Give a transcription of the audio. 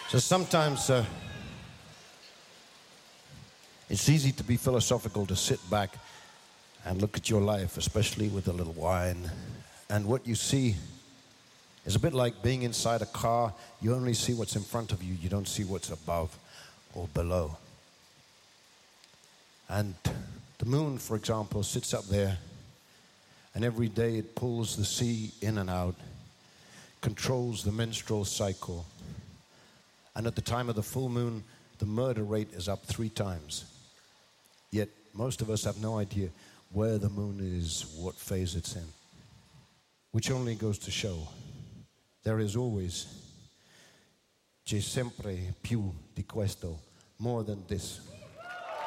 So sometimes it's easy to be philosophical, to sit back and look at your life, especially with a little wine. And what you see is a bit like being inside a car. You only see what's in front of you. You don't see what's above or below. And the moon, for example, sits up there, and every day it pulls the sea in and out, controls the menstrual cycle. And at the time of the full moon, the murder rate is up 3 times. Yet most of us have no idea where the moon is, what phase it's in. Which only goes to show there is always, c'è sempre più di questo, more than this.